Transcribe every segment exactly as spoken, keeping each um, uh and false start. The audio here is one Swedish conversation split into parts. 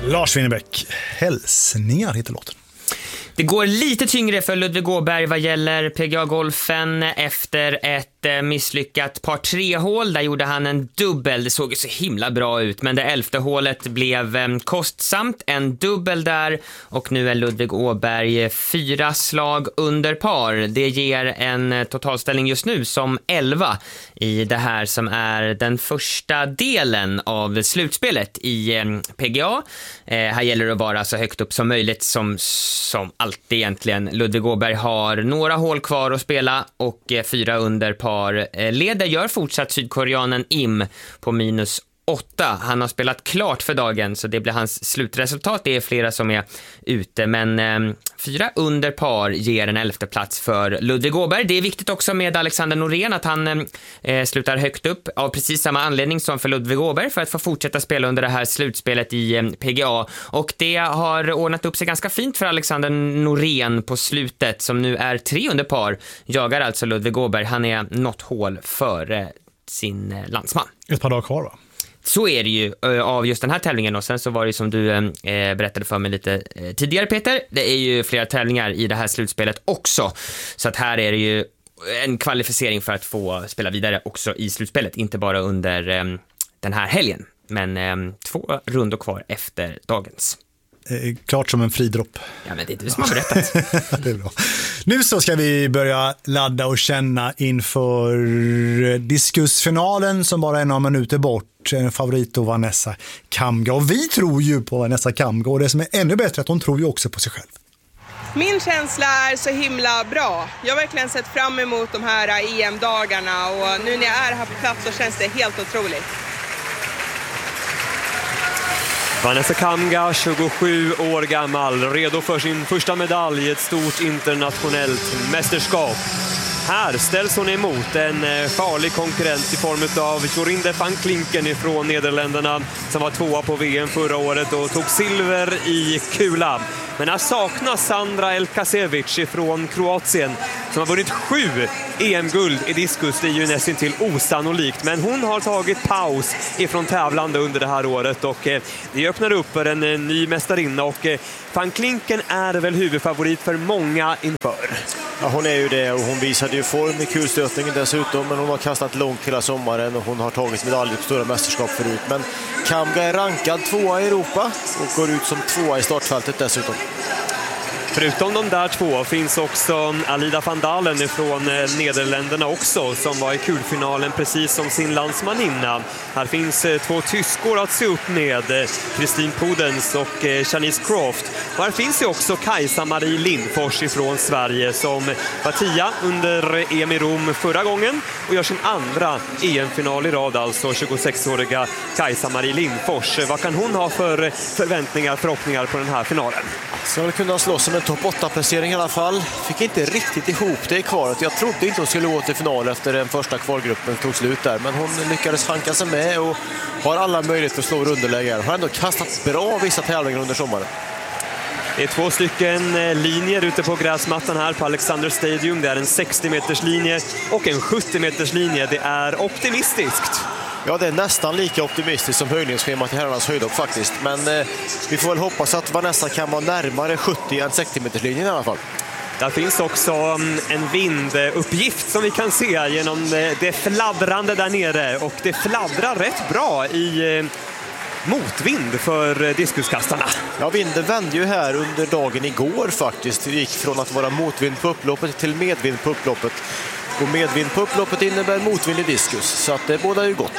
Lars Winnerbäck, hälsningar heter låten. Det går lite tyngre för Ludvig Åberg vad gäller P G A-golfen efter ett misslyckat par tre hål. Där gjorde han en dubbel. Det såg så himla bra ut, men det elfte hålet blev kostsamt. En dubbel där, och nu är Ludvig Åberg fyra slag under par. Det ger en totalställning just nu som elva i det här som är den första delen av slutspelet i P G A. Eh, här gäller det att vara så högt upp som möjligt som, som alltid egentligen. Ludvig Åberg har några hål kvar att spela och eh, fyra under par. Leder gör fortsatt sydkoreanen Im på minus åtta. Han har spelat klart för dagen, så det blir hans slutresultat. Det är flera som är ute, men eh, fyra under par ger en elfte plats för Ludvig Åberg. Det är viktigt också med Alexander Norén att han eh, slutar högt upp av precis samma anledning som för Ludvig Åberg, för att få fortsätta spela under det här slutspelet i eh, P G A. Och det har ordnat upp sig ganska fint för Alexander Norén på slutet, som nu är tre under par. Jagar alltså Ludvig Åberg. Han är något hål före eh, sin eh, landsman. Ett par dagar kvar, va? Så är det ju uh, av just den här tävlingen. Och sen så var det som du uh, berättade för mig lite uh, tidigare, Peter. Det är ju flera tävlingar i det här slutspelet också. Så att här är det ju en kvalificering för att få spela vidare också i slutspelet. Inte bara under um, den här helgen, men um, två rundor kvar efter dagens. Eh, klart som en fridropp. Ja, men det är du som har berättat. Det är bra. Nu så ska vi börja ladda och känna inför diskusfinalen som bara är några minuter bort. En favorit då, Vanessa Kamga. Och vi tror ju på Vanessa Kamga, och det som är ännu bättre är att hon tror ju också på sig själv. Min känsla är så himla bra. Jag har verkligen sett fram emot de här E M-dagarna, och nu när jag är här på plats så känns det helt otroligt. Vanessa Kamga, tjugosju år gammal, redo för sin första medalj i ett stort internationellt mästerskap. Här ställs hon emot en farlig konkurrent i form av Jorinde van Klinken från Nederländerna, som var tvåa på V M förra året och tog silver i kula. Men här saknas Sandra Elkasevic från Kroatien, som har vunnit sju E M-guld i diskus. Det är ju nästan till osannolikt, men hon har tagit paus ifrån tävlande under det här året, och det öppnar upp för en ny mästarinna, och van Klinken är väl huvudfavorit för många inför. Ja, hon är ju det, och hon visade ju form i kulstötningen dessutom, men hon har kastat långt hela sommaren och hon har tagit medaljer på stora mästerskap förut. Men Kamga är rankad tvåa i Europa och går ut som tvåa i startfältet dessutom. Förutom de där två finns också Alida van Dalen från Nederländerna också, som var i kulfinalen precis som sin landsmaninna. Här finns två tyskor att se upp med, Kristin Podens och Janice Croft. Och här finns ju också Kajsa-Marie Lindfors från Sverige, som var tia under E M i Rom förra gången och gör sin andra E M-final i rad, alltså tjugosexåriga Kajsa-Marie Lindfors. Vad kan hon ha för förväntningar, förhoppningar på den här finalen? Så hon kunde slåss om en topp åtta-placering i alla fall. Fick inte riktigt ihop det i kvaret. Jag trodde inte hon skulle gå till final efter den första kvalgruppen tog slut där. Men hon lyckades hanka sig med och har alla möjligheter att slå underläge. Hon har ändå kastat bra vissa tävlingar under sommaren. Det är två stycken linjer ute på gräsmattan här på Alexander Stadium. Det är en sextio meters linje och en sjuttio meters linje. Det är optimistiskt. Ja, det är nästan lika optimistiskt som höjningsschemat i herrarnas höjdhopp faktiskt. Men eh, vi får väl hoppas att Vanessa kan vara närmare sjuttio än sextio meters linjen i alla fall. Där finns också en vinduppgift som vi kan se genom det fladdrande där nere. Och det fladdrar rätt bra i motvind för diskuskastarna. Ja, vinden vände ju här under dagen igår faktiskt. Det gick från att vara motvind på upploppet till medvind på upploppet. Och medvind på upploppet innebär motvind i diskus, så att det båda är ju gott.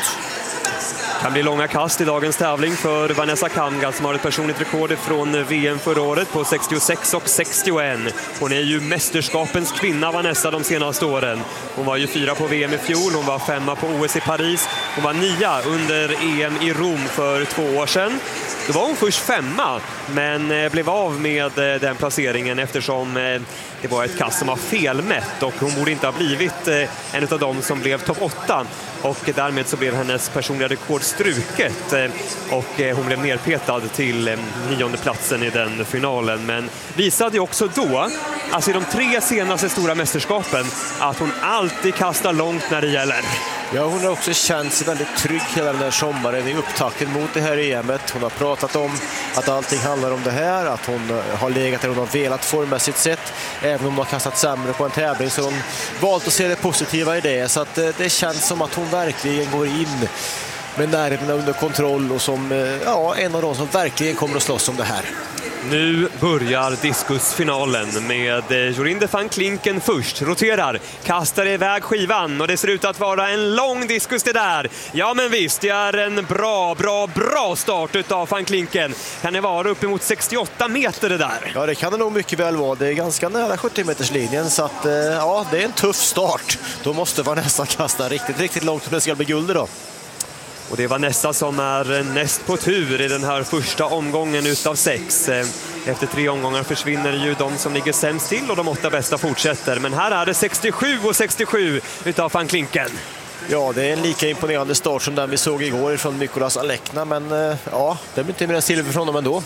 Det kan bli långa kast i dagens tävling för Vanessa Kamga, som har ett personligt rekord från V M förra året på sextiosex och sextioett. Hon är ju mästerskapens kvinna, Vanessa, de senaste åren. Hon var ju fyra på V M i fjol, hon var femma på O S i Paris, hon var nia under E M i Rom för två år sedan. Då var hon först femma, men blev av med den placeringen eftersom det var ett kast som var felmätt och hon borde inte ha blivit en av dem som blev topp åtta. Och därmed så blev hennes personliga rekord struket och hon blev nerpetad till nionde platsen i den finalen. Men visade ju också då, alltså i de tre senaste stora mästerskapen, att hon alltid kastar långt när det gäller. Ja, hon har också känt sig väldigt trygg hela den här sommaren i upptakten mot det här E M:et. Hon har pratat om att allting handlar om det här, att hon har legat där hon har velat formmässigt sett. Även om hon har kastat sämre på en tävling så hon valt att se det positiva i det. Så att det känns som att hon verkligen går in med nerverna under kontroll och som ja, en av de som verkligen kommer att slåss om det här. Nu börjar diskusfinalen med Jorinde van Klinken först. Roterar, kastar iväg skivan och det ser ut att vara en lång diskus det där. Ja men visst, det är en bra, bra, bra start utav van Klinken. Kan det vara uppemot sextioåtta meter det där? Ja, det kan det nog mycket väl vara. Det är ganska nära sjuttio meters linjen så att ja, det är en tuff start. Då måste Vanessa kasta riktigt, riktigt långt om det ska bli guld då. Och det är Vanessa som är näst på tur i den här första omgången utav sex. Efter tre omgångar försvinner ju de som ligger sämst till och de åtta bästa fortsätter. Men här är det sextiosju och sextiosju utav van Klinken. Ja, det är en lika imponerande start som den vi såg igår från Nicolas Alekna. Men ja, det blir inte mer än silver från dem ändå.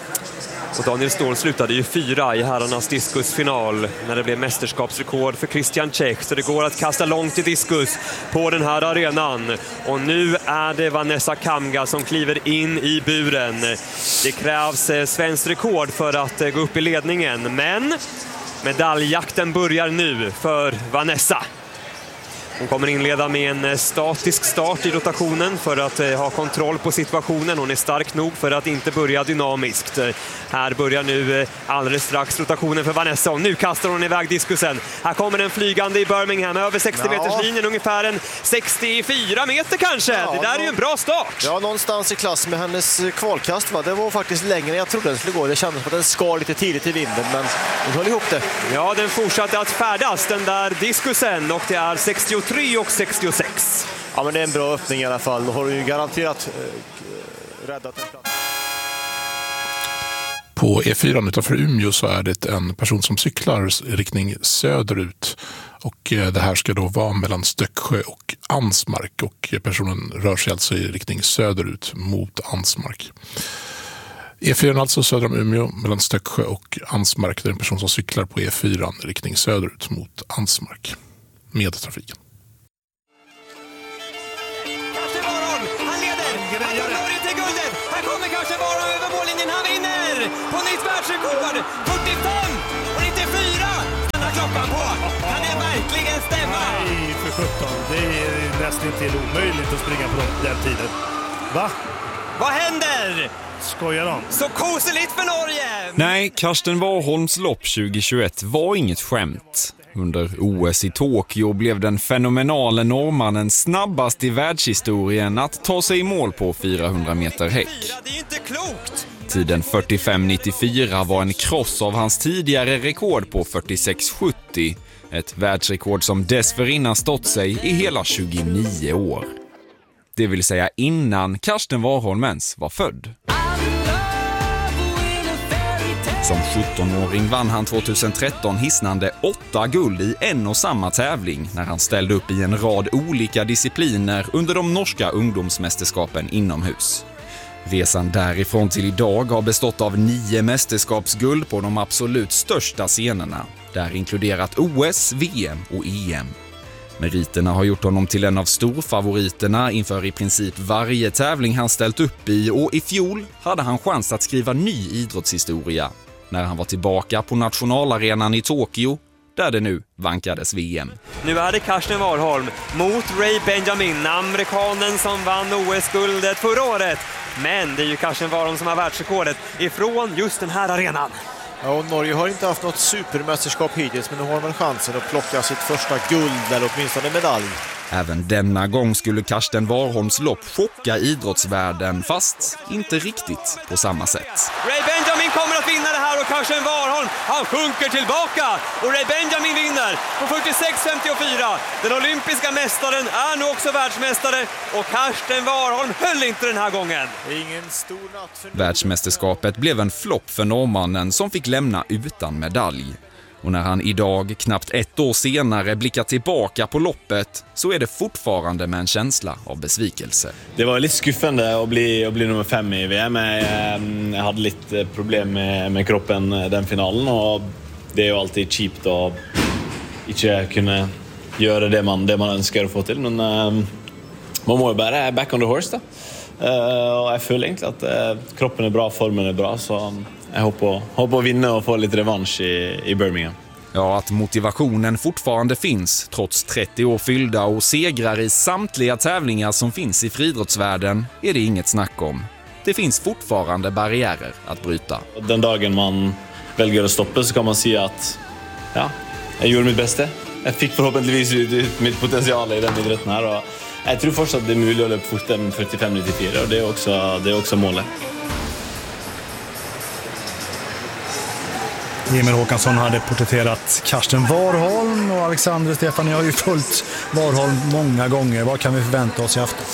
Och Daniel Ståhl slutade ju fyra i herrarnas diskusfinal när det blev mästerskapsrekord för Christian Czech. Så det går att kasta långt i diskus på den här arenan. Och nu är det Vanessa Kamga som kliver in i buren. Det krävs svenskt rekord för att gå upp i ledningen. Men medaljjakten börjar nu för Vanessa. Hon kommer inleda med en statisk start i rotationen för att ha kontroll på situationen. Hon är stark nog för att inte börja dynamiskt. Här börjar nu alldeles strax rotationen för Vanessa och nu kastar hon iväg diskusen. Här kommer den flygande i Birmingham över sextio meters linjen, ungefär en sextiofyra meter kanske. Ja, det där är ju en bra start. Ja, någonstans i klass med hennes kvalkast. Va? Det var faktiskt längre än jag trodde den skulle gå. Det kändes som att den skar lite tidigt i vinden, men hon höll ihop det. Ja, den fortsatte att färdas den där diskusen och det är sextiotre och sextiosex. Ja, men det är en bra öppning i alla fall. Då har du ju garanterat äh, räddat en plats. På E fyra utanför Umeå så är det en person som cyklar i riktning söderut. Och det här ska då vara mellan Stöcksjö och Ansmark. Och personen rör sig alltså i riktning söderut mot Ansmark. E fyra alltså söder om Umeå mellan Stöcksjö och Ansmark. Det är en person som cyklar på E fyra i riktning söderut mot Ansmark med trafiken. På nytt världsrekord, fyrtiofem och nittiofyra. Den har klockan på. Kan det verkligen stämma? Nej, för sjutton. Det är nästan till omöjligt att springa på den tiden. Va? Vad händer? Skojar de? Så koseligt för Norge! Nej, Karsten Warholms lopp tjugohundratjugoett var inget skämt. Under O S i Tokyo blev den fenomenale norrmannen snabbast i världshistorien att ta sig i mål på fyrahundra meter häck. Det är inte klokt! Tiden fyrtiofem nittiofyra var en kross av hans tidigare rekord på fyrtiosex sjuttio. Ett världsrekord som dessförinnan stått sig i hela tjugonio år. Det vill säga innan Karsten Warholm ens var född. Som sjuttonåring vann han tjugohundratretton hisnande åtta guld i en och samma tävling när han ställde upp i en rad olika discipliner under de norska ungdomsmästerskapen inomhus. Resan därifrån till idag har bestått av nio mästerskapsguld på de absolut största scenerna, där inkluderat O S, V M och E M. Meriterna har gjort honom till en av storfavoriterna inför i princip varje tävling han ställt upp i, och i fjol hade han chans att skriva ny idrottshistoria när han var tillbaka på nationalarenan i Tokyo, där det nu vankades V M. Nu är det Karsten Warholm mot Ray Benjamin, amerikanen som vann O S-guldet förra året. Men det är ju Karsten Warholm som har världsrekordet ifrån just den här arenan. Ja, och Norge har inte haft något supermästerskap hittills, men nu har man chansen att plocka sitt första guld eller åtminstone medalj. Även denna gång skulle Karsten Warholms lopp chocka idrottsvärlden, fast inte riktigt på samma sätt. Ray Benjamin kommer att vinna det här och Karsten Warholm, han sjunker tillbaka och Ray Benjamin vinner på fyrtiosex femtiofyra. Den olympiska mästaren är nu också världsmästare och Karsten Warholm höll inte den här gången. Ingen stor natt för... Världsmästerskapet blev en flopp för norrmannen som fick lämna utan medalj. Och när han idag, knappt ett år senare, blickar tillbaka på loppet så är det fortfarande med en känsla av besvikelse. Det var lite skuffande att bli, att bli nummer fem i V M. Jag hade lite problem med, med kroppen den finalen, och det är ju alltid cheap att inte kunna göra det man, det man önskar få till. Men uh, man må ju bara back on the horse då. Uh, och jag føler egentlig att uh, kroppen är bra, formen är bra, så jag hoppas, hoppas att vinna och få lite revansch i, i Birmingham. Ja, att motivationen fortfarande finns trots trettio år fyllda och segrar i samtliga tävlingar som finns i friidrottsvärlden är det inget snack om. Det finns fortfarande barriärer att bryta. Den dagen man väljer att stoppa så kan man säga att ja, jag gjorde mitt bästa. Jag fick förhoppningsvis ut mitt potential i den idrotten här. Och jag tror först att det är möjligt att löpa fortare än fyrtiofem nittiofyra och det är också, det är också målet. Emil Håkansson hade porträtterat Karsten Warholm och Alexander Stefani har ju följt Warholm många gånger. Vad kan vi förvänta oss i afton?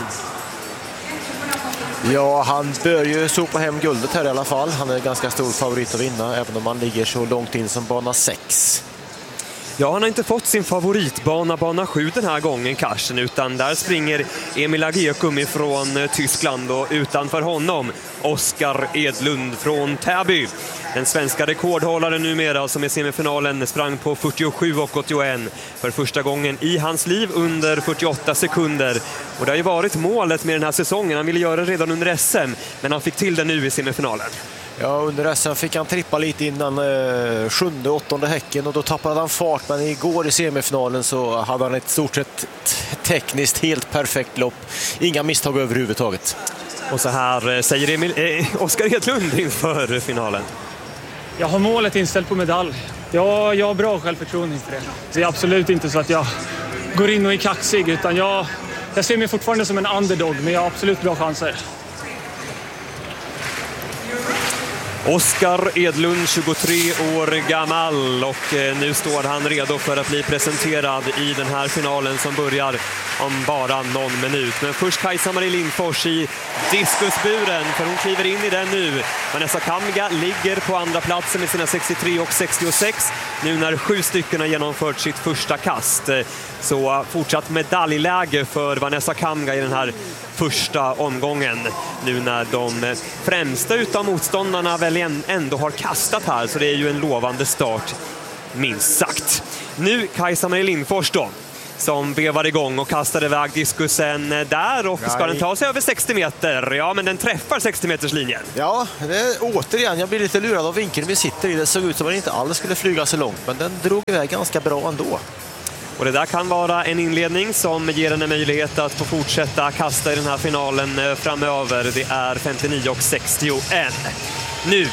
Ja, han bör ju sopa hem guldet här i alla fall. Han är ganska stor favorit att vinna, även om han ligger så långt in som bana sex. Ja, han har inte fått sin favoritbana, bana sju den här gången, Karsten, utan där springer Emil Agiekum från Tyskland och utanför honom Oskar Edlund från Täby. Den svenska rekordhållaren numera som i semifinalen sprang på fyrtiosju och åttioett för första gången i hans liv under fyrtioåtta sekunder. Och det har ju varit målet med den här säsongen. Han ville göra det redan under S M, men han fick till det nu i semifinalen. Ja, under S M fick han trippa lite innan eh, sjunde, åttonde häcken och då tappade han fart. Men igår i semifinalen så hade han ett stort sett tekniskt helt perfekt lopp. Inga misstag överhuvudtaget. Och så här säger Emil, eh, Oskar Edlund inför finalen. Jag har målet inställt på medalj. Jag, jag har bra självförtroende inför det. Det är absolut inte så att jag går in och är kaxig, utan jag, jag ser mig fortfarande som en underdog, men jag har absolut bra chanser. Oskar Edlund, tjugotre år gammal, och nu står han redo för att bli presenterad i den här finalen som börjar om bara någon minut. Men först Kajsa-Marie Lindfors i diskusburen, för hon kliver in i den nu. Vanessa Kamga ligger på andra platsen med sina sextiotre och sextiosex nu när sju stycken har genomfört sitt första kast. Så fortsatt medaljläge för Vanessa Kamga i den här första omgången, nu när de främsta utav motståndarna väl ändå har kastat här, så det är ju en lovande start minst sagt. Nu Kajsa-Marie Lindfors då, som vevar igång och kastar iväg diskusen där, och ska den ta sig över sextio meter? Ja, men den träffar sextio meters linjen. Ja, det är, återigen, jag blir lite lurad av vinkeln vi sitter i. Det såg ut som att den inte alls skulle flyga så långt, men den drog iväg ganska bra ändå. Och det där kan vara en inledning som ger henne möjlighet att få fortsätta kasta i den här finalen framöver. Det är femtionio och sextioett. Nu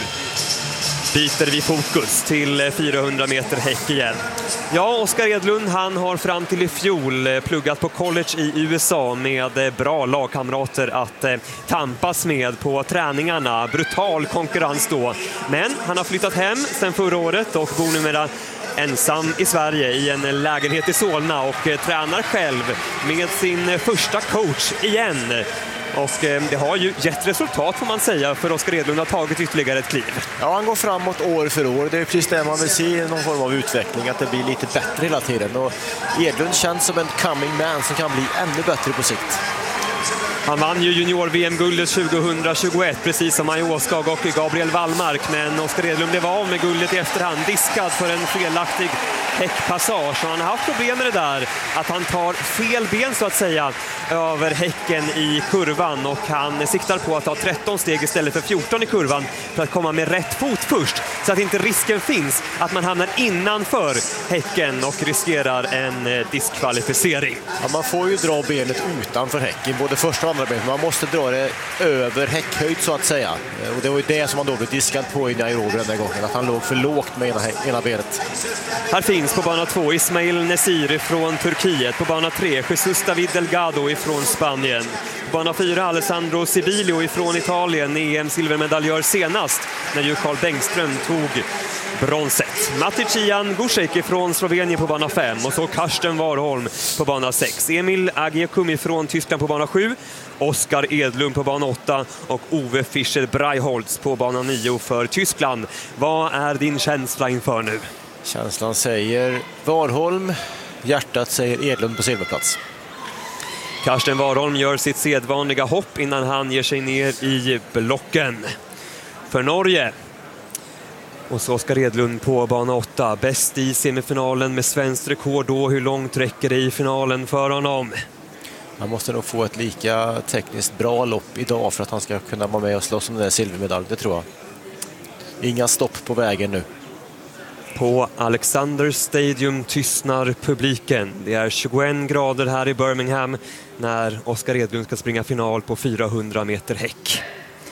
byter vi fokus till fyrahundra meter häck igen. Ja, Oskar Edlund, han har fram till i fjol pluggat på college i U S A med bra lagkamrater att tampas med på träningarna. Brutal konkurrens då. Men han har flyttat hem sedan förra året och bor numera ensam i Sverige i en lägenhet i Solna och tränar själv med sin första coach igen. Och det har ju gett resultat, får man säga, för Oskar Edlund har tagit ytterligare ett kliv. Ja, han går framåt år för år. Det är precis det man vill se, någon form av utveckling, att det blir lite bättre hela tiden. Och Edlund känns som en coming man som kan bli ännu bättre på sikt. Han vann ju junior-V M-guldet tjugohundratjugoett, precis som Maja Åskag och Gabriel Wallmark. Men Oskar Edlund blev av med guldet i efterhand, diskad för en felaktig häckpassage. Och han har haft problem med det där, att han tar fel ben så att säga över häcken i kurvan. Och han siktar på att ta tretton steg istället för fjorton i kurvan för att komma med rätt fot först. Så att inte risken finns att man hamnar innanför häcken och riskerar en diskvalificering. Ja, man får ju dra benet utanför häcken, både första och andra benet. Man måste dra det över häckhöjd så att säga. Och det var ju det som han då blev diskad på i Nairobi den där gången, att han låg för lågt med ena, ena benet. Här finns på bana två Ismail Nesiri från Turkiet. På bana tre Jesus David Delgado från Spanien. På bana fyra Alessandro Sibilio från Italien, E M-silvermedaljör senast när ju Carl Bengström tog bronset. Matician Gušek från Slovenien på bana fem och så Karsten Warholm på bana sex. Emil Agiekum från Tyskland på bana sju. Oskar Edlund på bana åtta och Ove Fischer Breiholtz på bana nio för Tyskland. Vad är din känsla inför nu? Känslan säger Warholm, hjärtat säger Edlund på silverplats. Karsten Warholm gör sitt sedvanliga hopp innan han ger sig ner i blocken. För Norge, Och så Oskar Edlund på bana åtta. Bäst i semifinalen med svenskt rekord då. Hur långt räcker det i finalen för honom? Han måste nog få ett lika tekniskt bra lopp idag för att han ska kunna vara med och slåss om den där silvermedaljen, det tror jag. Inga stopp på vägen nu. På Alexander Stadium tystnar publiken. Det är tjugoen grader här i Birmingham när Oskar Edlund ska springa final på fyrahundra meter häck.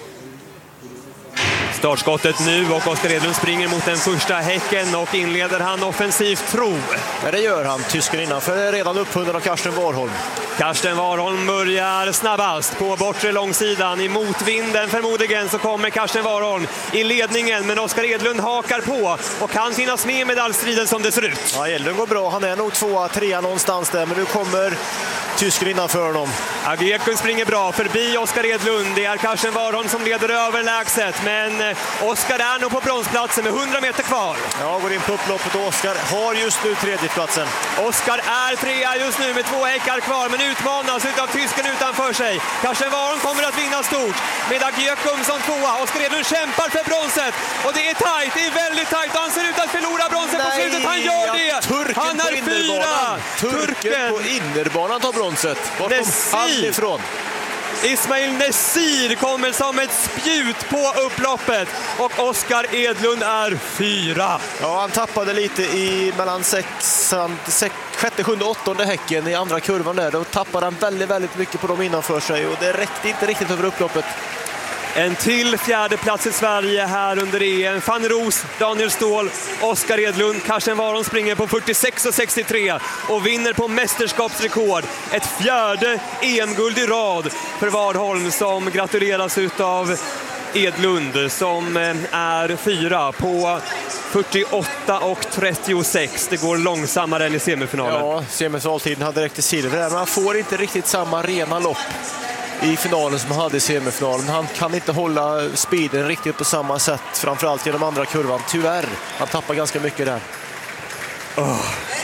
Startskottet nu och Oskar Edlund springer mot den första häcken och inleder han offensivt tro. Ja, det gör han. Tysken innanför är redan upphunden av Karsten Warholm. Karsten Warholm börjar snabbast på bortre långsidan. I motvinden förmodligen så kommer Karsten Warholm i ledningen, men Oskar Edlund hakar på och kan finnas med i medaljstriden som det ser ut. Ja, Edlund går bra. Han är nog tvåa, trea någonstans där, men nu kommer tysken innanför honom. Agekun springer bra förbi Oskar Edlund. Det är Karsten Warholm som leder överlägset, men Oskar är nog på bronsplatsen med hundra meter kvar. Ja, går in på upploppet och Oskar har just nu tredjeplatsen. Oskar är trea just nu med två häckar kvar, men utmanas av tysken utanför sig. Karsten Warholm kommer att vinna stort med Agekun som tvåa. Oskar Edlund kämpar för bronset och det är tajt, det är väldigt tajt och han ser ut att förlora bronset på slutet. Han gör ja, det! Han är fyra! Turken på innerbanan tar bronset. Var kom han ifrån? Ismail Nesir kommer som ett spjut på upploppet och Oskar Edlund är fyra. Ja, han tappade lite i mellan sex, sex, sjätte, sjunde, åttonde häcken i andra kurvan där. Då tappade han väldigt, väldigt mycket på dem innanför sig och det räckte inte riktigt över upploppet. En till fjärde plats i Sverige här under E M. Fanny Roos, Daniel Ståhl, Oskar Edlund. Karsten Warholm springer på fyrtiosex och sextiotre och vinner på mästerskapsrekord. Ett fjärde E M-guld i rad för Warholm som gratuleras utav Edlund som är fyra på fyrtioåtta och trettiosex. Det går långsammare än i semifinalen. Ja, semifinaltiden hade räckt till silver, men han får inte riktigt samma rena lopp i finalen som han hade i semifinalen. Han kan inte hålla speeden riktigt på samma sätt, framförallt genom andra kurvan. Tyvärr, han tappar ganska mycket där. Oh.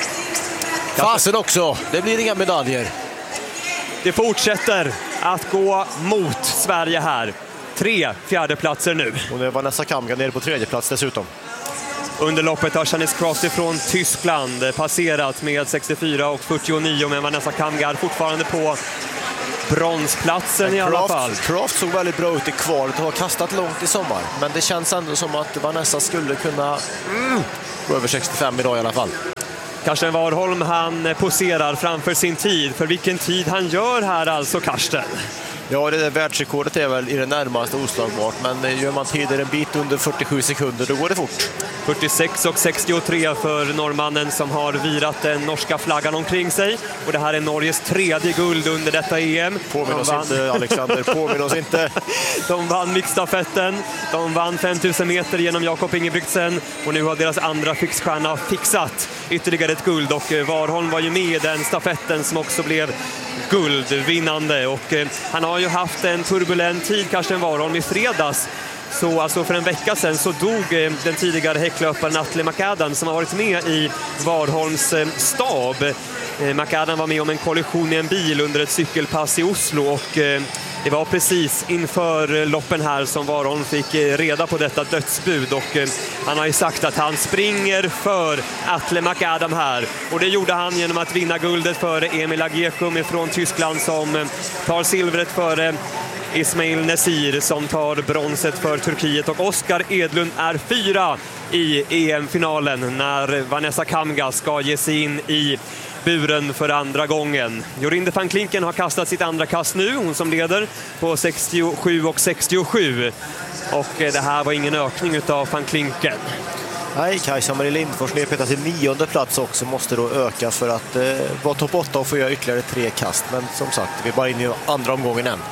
Fasen också, det blir inga medaljer. Det fortsätter att gå mot Sverige här. Tre fjärdeplatser nu. Och det var Vanessa Kamga nere på tredje plats dessutom. Under loppet har Janice Croft från Tyskland passerat med sextiofyra och fyrtionio, men Vanessa Kamga är fortfarande på bronsplatsen i alla fall. Croft såg väldigt bra ut i kvalet och har kastat långt i sommar. Men det känns ändå som att Vanessa skulle kunna mm, gå över sextiofem idag i alla fall. Karsten Warholm, han poserar framför sin tid. För vilken tid han gör här alltså, Karsten? Ja, det där världsrekordet är väl i det närmaste oslagbart, men gör man tider en bit under fyrtiosju sekunder, då går det fort. fyrtiosex och sextiotre för norrmannen som har virat den norska flaggan omkring sig. Och det här är Norges tredje guld under detta E M. Påminn oss inte, Alexander, påminn oss inte. De vann mixstafetten, de vann femtusen meter genom Jakob Ingebrigtsen och nu har deras andra fixstjärna fixat ytterligare ett guld. Och Warholm var ju med i den stafetten som också blev guldvinnande, och eh, han har ju haft en turbulent tid, Karsten Warholm. I fredags, så alltså för en vecka sedan, så dog eh, den tidigare häcklöparen Atle McAdam som har varit med i Warholms eh, stab. Eh, McAdam var med om en kollision i en bil under ett cykelpass i Oslo, och eh, det var precis inför loppen här som Warholm fick reda på detta dödsbud, och han har ju sagt att han springer för Atle McAdam här, och det gjorde han genom att vinna guldet för Emil Agekun från Tyskland som tar silvret för Ismail Nesir som tar bronset för Turkiet, och Oskar Edlund är fyra i E M-finalen när Vanessa Kamga ska ge sig in i buren för andra gången. Jorinde van Klinken har kastat sitt andra kast nu, hon som leder på sextiosju och sextiosju. Och det här var ingen ökning utav van Klinken. Nej, Kajsa-Marie Lindfors nedpetar till nionde plats också, måste då öka för att eh, vara topp åtta och få göra ytterligare tre kast. Men som sagt, vi är bara inne i andra omgången än.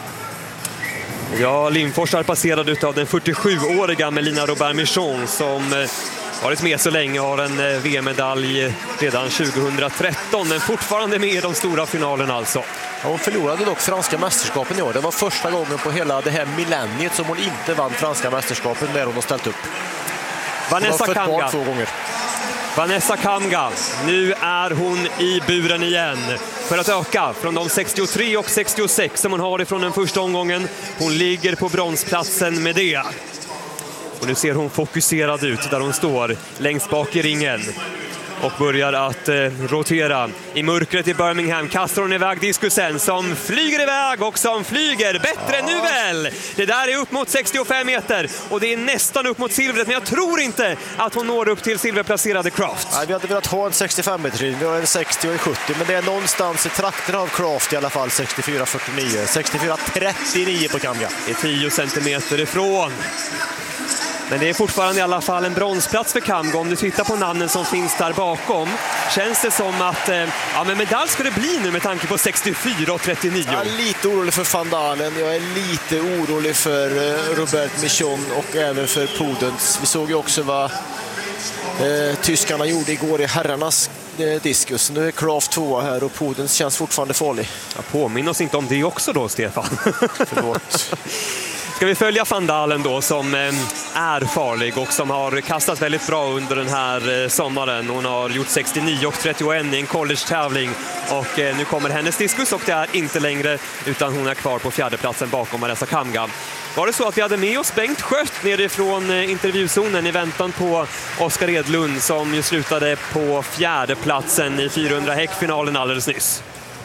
Ja, Lindfors är passerad utav den fyrtiosjuåriga Melina Robert-Michon som eh, varit med så länge, har en V M-medalj redan tjugohundratretton, men fortfarande med i de stora finalerna alltså. Ja, hon förlorade dock franska mästerskapen i år. Det var första gången på hela det här millenniet som hon inte vann franska mästerskapen när hon har ställt upp. Vanessa Kamga. Två gånger. Vanessa Kamga, nu är hon i buren igen för att öka från de sextiotre och sextiosex som hon har ifrån den första omgången. Hon ligger på bronsplatsen med det. Och nu ser hon fokuserad ut där hon står längst bak i ringen. Och börjar att eh, rotera i mörkret i Birmingham. Kastar hon iväg diskusen som flyger iväg och som flyger bättre ja. nu väl. Det där är upp mot sextiofem meter och det är nästan upp mot silvret. Men jag tror inte att hon når upp till silverplacerade Craft. Nej, vi hade velat ha en sextiofem meter. Vi har en sextio och en sjuttio. Men det är någonstans i trakten av Craft i alla fall. sextiofyra fyrtionio. sextiofyra trettionio på Kamga. Det är tio centimeter ifrån. Men det är fortfarande i alla fall en bronsplats för Kamga. Om du tittar på namnen som finns där bakom känns det som att eh, ja, men medalj ska det bli nu med tanke på sextiofyra trettionio. Jag är lite orolig för Van Dalen. Jag är lite orolig för eh, Robert Michon och även för Podens. Vi såg ju också vad eh, tyskarna gjorde igår i herrarnas eh, diskus. Nu är Craft tvåa här och Podens känns fortfarande farlig. Jag påminner oss inte om det också då, Stefan. Förlåt. Ska vi följa Van Dalen då som är farlig och som har kastat väldigt bra under den här sommaren. Hon har gjort sextionio och trettioett i en college-tävling och nu kommer hennes diskus och det är inte längre utan hon är kvar på fjärdeplatsen bakom Vanessa Kamga. Var det så att vi hade med oss Bengt Skött nerifrån intervjuzonen i väntan på Oskar Edlund som ju slutade på fjärdeplatsen i fyrahundra häckfinalen alldeles nyss?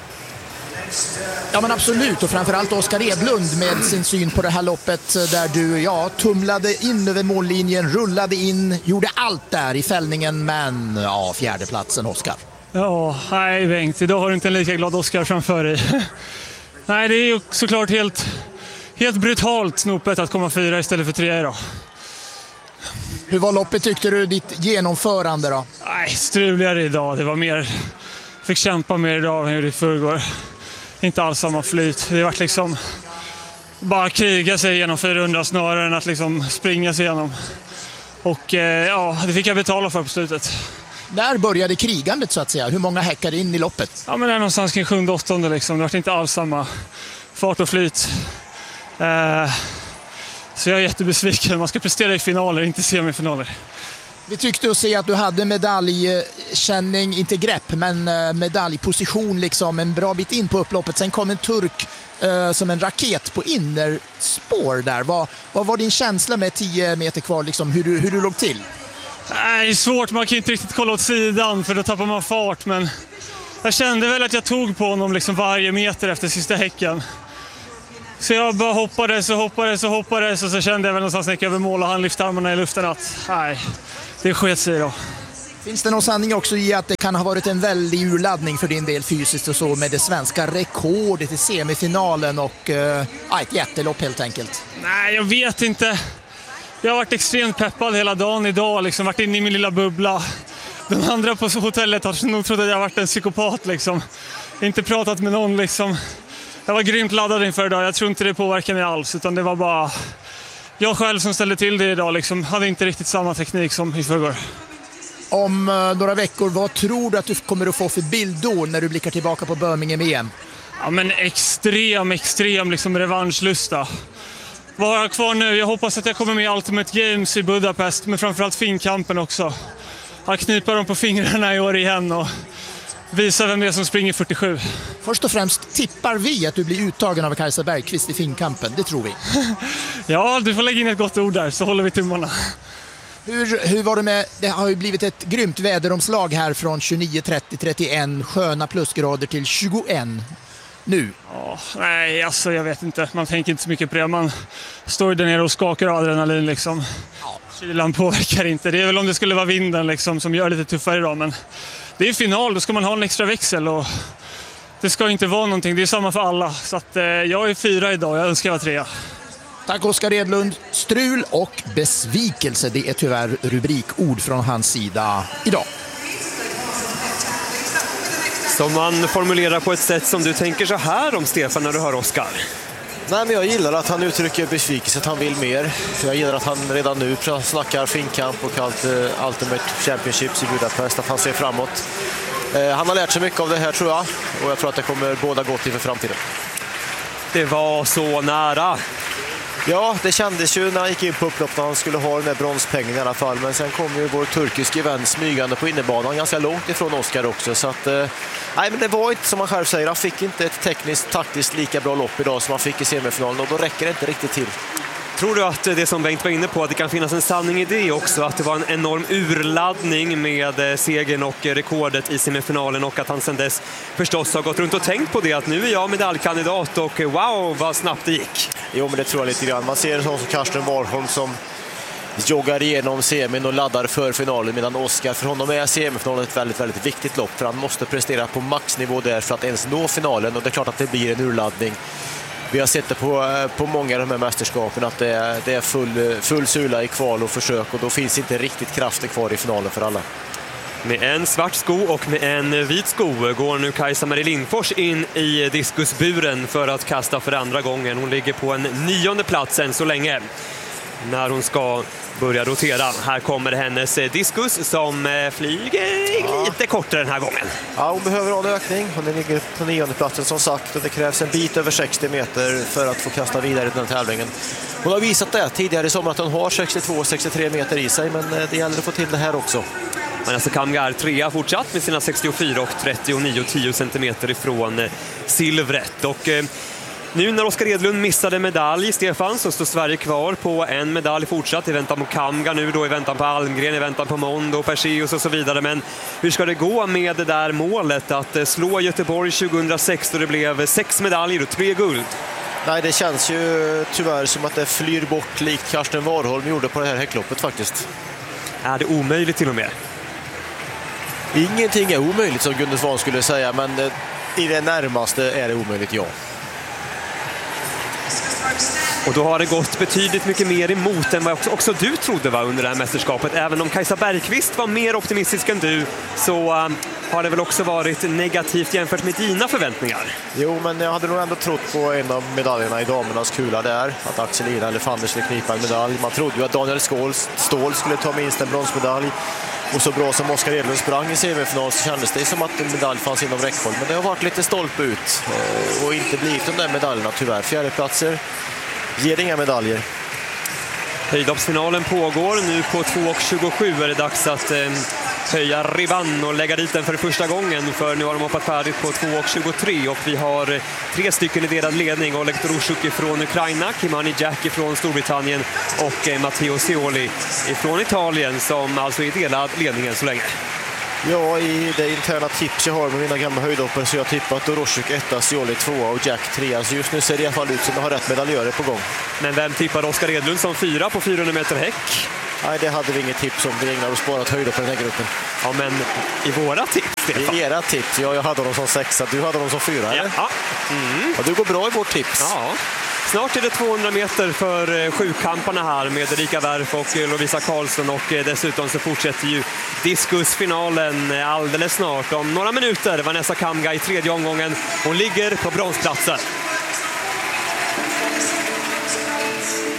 Ja men absolut, och framförallt Oskar Edlund med sin syn på det här loppet där du ja, tumlade in över mållinjen, rullade in, gjorde allt där i fällningen, men ja, fjärdeplatsen Oskar. Ja, nej Bengt, idag har du inte en lika glad Oskar framför dig. Nej, det är ju såklart helt, helt brutalt snopet att komma fyra istället för tre idag. Hur var loppet tyckte du, ditt genomförande då? Nej, struligare idag, det var mer, fick kämpa mer idag än i förrgår. Inte alls samma flyt. Det var liksom bara kriga sig genom fyrahundra snarare än att liksom springa sig igenom. Och eh, ja, det fick jag betala för på slutet. Där började krigandet så att säga. Hur många häckade in i loppet? Ja, men det är någonstans kring sjunde, åttonde liksom. Det var inte alls samma fart och flyt. Eh, så jag är jättebesviken. Man ska prestera i finaler, inte semifinaler. Vi tyckte att se att du hade medaljkänning, inte grepp, men medaljposition liksom en bra bit in på upploppet. Sen kom en turk eh, som en raket på innerspår där. Vad, vad var din känsla med tio meter kvar, liksom, hur, du, hur du låg till? Nej, det är svårt, man kan inte riktigt kolla åt sidan för då tappar man fart. Men jag kände väl att jag tog på honom liksom varje meter efter sista häcken. Så jag bara hoppades och hoppades och hoppades och så kände jag väl någonstans när jag gick över mål och han lyfte armarna i luften att nej, det sket sig då. Finns det någon sanning också i att det kan ha varit en väldig urladdning för din del fysiskt och så med det svenska rekordet i semifinalen och äh, ett jättelopp helt enkelt? Nej, jag vet inte. Jag har varit extremt peppad hela dagen idag, liksom varit inne i min lilla bubbla. De andra på hotellet har nog trott att jag har varit en psykopat liksom. Inte pratat med någon liksom. Jag var grymt laddad inför idag. Jag tror inte det påverkar mig alls utan det var bara jag själv som ställde till det idag liksom. Hade inte riktigt samma teknik som i förrgår. Om uh, några veckor, vad tror du att du kommer att få för bild då när du blickar tillbaka på Birmingham E M? Ja men extrem, extrem liksom revanschlusta. Vad har jag kvar nu? Jag hoppas att jag kommer med i Ultimate Games i Budapest men framförallt finkampen också. Jag knipar dem på fingrarna i år igen och visa vem det är som springer fyrtiosju. Först och främst tippar vi att du blir uttagen av Kajsa Bergqvist i finkampen, det tror vi. Ja, du får lägga in ett gott ord där så håller vi tummarna. Hur, hur var det med, det har ju blivit ett grymt väderomslag här från tjugonio trettio trettioett sköna plusgrader till tjugoett nu. Oh, nej, alltså jag vet inte. Man tänker inte så mycket på det. Man står där nere och skakar av adrenalin liksom. Ja. Kylan påverkar inte. Det är väl om det skulle vara vinden liksom som gör det lite tuffare idag, men det är final, då ska man ha en extra växel och det ska inte vara någonting. Det är samma för alla. Så att, eh, jag är fyra idag, jag önskar jag var trea. Tack Oskar Edlund. Strul och besvikelse, det är tyvärr rubrikord från hans sida idag. Som man formulerar på ett sätt som du tänker så här om Stefan när du hör Oskar. Nej, men jag gillar att han uttrycker besvikelse, att han vill mer. Jag gillar att han redan nu snackar finkamp och allt, uh, Ultimate Championships i Budapest, att han ser framåt. Uh, han har lärt sig mycket av det här tror jag och jag tror att det kommer båda gott inför framtiden. Det var så nära. Ja, det kändes ju när han gick in på upploppet att han skulle ha den där bronspengen i alla fall. Men sen kom ju vår turkiske vän smygande på innebanan ganska långt ifrån Oskar också. Så att, eh, nej, men det var inte som han själv säger. Han fick inte ett tekniskt, taktiskt lika bra lopp idag som han fick i semifinalen. Och då räcker det inte riktigt till. Tror du att det som Bengt var inne på, att det kan finnas en sanning i det också, att det var en enorm urladdning med segern och rekordet i semifinalen och att han sedan dess förstås har gått runt och tänkt på det, att nu är jag medaljkandidat och wow vad snabbt det gick? Jo, men det tror jag lite grann. Man ser en sån som Karsten Warholm som joggar igenom semin och laddar för finalen, medan Oskar, för honom är semifinalen ett väldigt, väldigt viktigt lopp, för han måste prestera på maxnivå där för att ens nå finalen, och det är klart att det blir en urladdning. Vi har sett det på, på många av de här mästerskapen att det är, det är full, full sula i kval och försök, och då finns inte riktigt kraften kvar i finalen för alla. Med en svart sko och med en vit sko går nu Kajsa-Marie Lindfors in i diskusburen för att kasta för andra gången. Hon ligger på en nionde plats än så länge när hon ska börja rotera. Här kommer hennes diskus som flyger ja. lite kortare den här gången. Ja, hon behöver ha en ökning. Hon ligger på nionde platsen som sagt, och det krävs en bit över sextio meter för att få kasta vidare i den här tävlingen. Hon har visat det tidigare i sommar att hon har sextiotvå sextiotre meter i sig, men det gäller att få till det här också. Vanessa Kamga är trea fortsatt med sina sextiofyra och trettionio, tio centimeter ifrån silvret. Och eh, nu när Oskar Edlund missade medalj, Stefan, så står Sverige kvar på en medalj fortsatt i väntan på Kamga nu då, i väntan på Almgren, i väntan på Mondo, Perseus och så vidare. Men hur ska det gå med det där målet att slå Göteborg tjugohundrasex då det blev sex medaljer och tre guld? Nej, det känns ju tyvärr som att det flyr bort likt Karsten Warholm gjorde på det här häckloppet faktiskt. Är det omöjligt till och med? Ingenting är omöjligt som Gunde Svan skulle säga, men i det närmaste är det omöjligt, ja. Och då har det gått betydligt mycket mer emot än vad också, också du trodde var under det här mästerskapet. Även om Kajsa Bergqvist var mer optimistisk än du, så um, har det väl också varit negativt jämfört med dina förväntningar. Jo, men jag hade nog ändå trott på en av medaljerna i damernas kula där. Att Axel Ina eller Fanny skulle knipa en medalj. Man trodde ju att Daniel Ståhl skulle ta minst en bronsmedalj. Och så bra som Oskar Edlund sprang i semifinal så kändes det som att en medalj fanns inom räckhåll. Men det har varit lite stolpe ut och inte blivit de där medaljerna tyvärr. Fjärdeplatser ger inga medaljer. Höjdhoppsfinalen pågår nu på två tjugosju. Är det dags att eh, höja ribban och lägga dit den för första gången, för nu har de hoppat färdigt på två tjugotre och vi har tre stycken i delad ledning. Oleg Torushuk från Ukraina, Kimani Jack från Storbritannien och eh, Matteo Seoli från Italien som alltså är delad ledningen så länge. Ja, i det interna tips jag har med mina gamla höjdhoppare så jag har tippat Torushuk etta, Seoli tvåa och Jack trea. Så just nu ser det i alla fall ut som att har rätt medaljörer på gång. Men vem tippade Oskar Edlund som fyra på fyrahundra meter häck? Nej, det hade vi inget tips om. Vi ägnar oss bara att höjda på den här gruppen. Ja, men i våra tips, Stefan. I era tips? Ja, jag hade dem som sexa. Du hade dem som fyra, eller? Ja. Mm. Ja, du går bra i vårt tips. Ja. Snart är det tvåhundra meter för sjukamparna här med Erika Wärf och Lovisa Karlsson, och dessutom så fortsätter ju diskusfinalen alldeles snart. Om några minuter Vanessa Kamga i tredje omgången. Hon ligger på bronsplatsen.